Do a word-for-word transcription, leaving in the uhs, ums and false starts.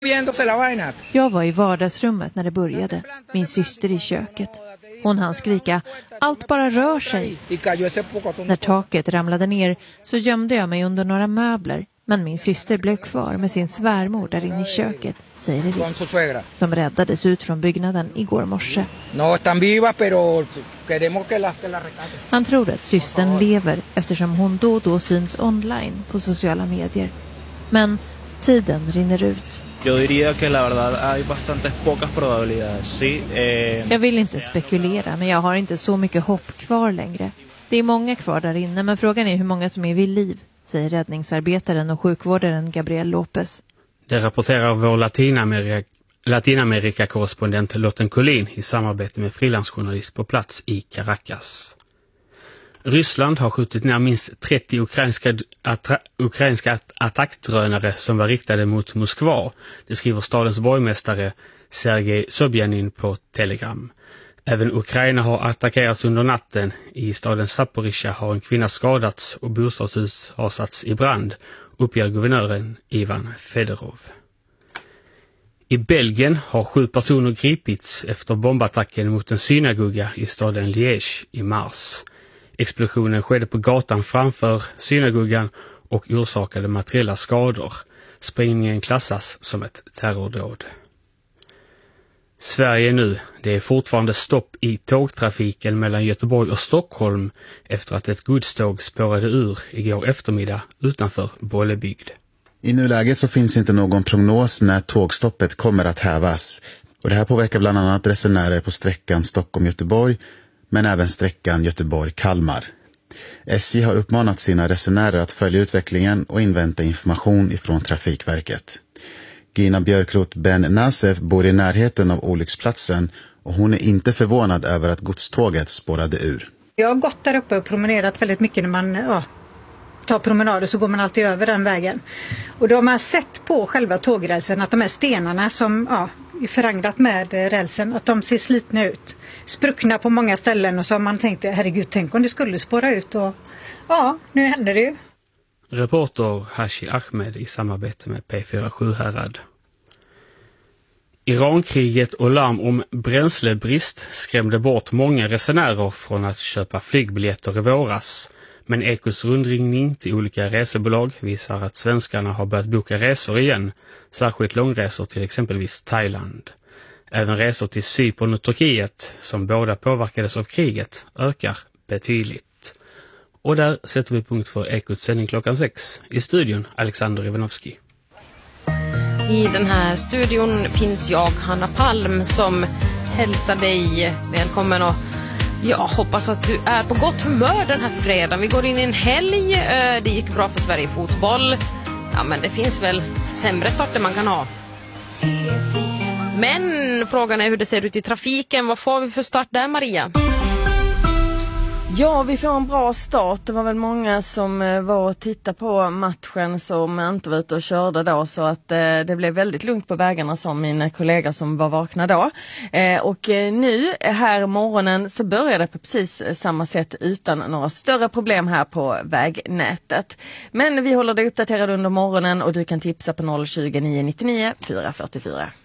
Jag var i vardagsrummet när det började, min syster i köket. Hon hann skrika, allt bara rör sig. När taket ramlade ner så gömde jag mig under några möbler. Men min syster blev kvar med sin svärmor där inne i köket, säger Erik, som räddades ut från byggnaden igår morse. Han tror att systern lever eftersom hon då och då syns online på sociala medier. Men tiden rinner ut. Yo diría que la verdad hay bastantes pocas probabilidades, sí. Eh... Jag vill inte spekulera, men jag har inte så mycket hopp kvar längre. Det är många kvar där inne, men frågan är hur många som är vid liv, säger räddningsarbetaren och sjukvårdaren Gabriel Lopez. Det rapporterar vår Latinamerika, Latinamerika-korrespondent Lotten Collin i samarbete med frilansjournalist på plats i Caracas. Ryssland har skjutit ner minst trettio ukrainska, attra, ukrainska attackdrönare som var riktade mot Moskva. Det skriver stadens borgmästare Sergej Sobjanin på Telegram. Även Ukraina har attackerats under natten. I staden Zaporizjzja har en kvinna skadats och bostadshus har satts i brand, uppger guvernören Ivan Fedorov. I Belgien har sju personer gripits efter bombattacken mot en synagoga i staden Liège i mars. Explosionen skedde på gatan framför synagogan och orsakade materiella skador. Sprängningen klassas som ett terrordåd. Sverige nu. Det är fortfarande stopp i tågtrafiken mellan Göteborg och Stockholm efter att ett godståg spårade ur igår eftermiddag utanför Bollebygd. I nuläget så finns inte någon prognos när tågstoppet kommer att hävas. Och det här påverkar bland annat resenärer på sträckan Stockholm-Göteborg, men även sträckan Göteborg-Kalmar. S J har uppmanat sina resenärer att följa utvecklingen och invänta information ifrån Trafikverket. Gina Björklot Ben Nasef bor i närheten av olycksplatsen och hon är inte förvånad över att godståget spårade ur. Jag har gått där uppe och promenerat väldigt mycket när man ja, tar promenader, så går man alltid över den vägen. Och då har man sett på själva tågrälsen att de här stenarna som ja, är förangrat med rälsen, att de ser slitna ut. Spruckna på många ställen, och så har man tänkt, herregud, tänk om det skulle spåra ut. Och ja, nu händer det ju. Reporter Hashi Ahmed i samarbete med P fyra Sjuhärad. Irankriget och larm om bränslebrist skrämde bort många resenärer från att köpa flygbiljetter i våras. Men Ekos rundringning till olika resebolag visar att svenskarna har börjat boka resor igen, särskilt långresor till exempelvis Thailand. Även resor till Cypern och Turkiet, som båda påverkades av kriget, ökar betydligt. Och där sätter vi punkt för Ekots sändning klockan sex. I studion Alexander Ivanovski. I den här studion finns jag, Hanna Palm, som hälsar dig välkommen, och jag hoppas att du är på gott humör den här fredagen. Vi går in i en helg, det gick bra för Sverige i fotboll. Ja, men det finns väl sämre starter man kan ha. Men frågan är hur det ser ut i trafiken. Vad får vi för start där, Maria? Ja, vi får en bra start. Det var väl många som var och tittade på matchen som inte var ute och körde då, så att eh, det blev väldigt lugnt på vägarna, som mina kollegor som var vakna då. Eh, och eh, nu här morgonen så börjar det på precis samma sätt utan några större problem här på vägnätet. Men vi håller dig uppdaterad under morgonen och du kan tipsa på noll tjugo, nio nittionio, fyra fyrtiofyra.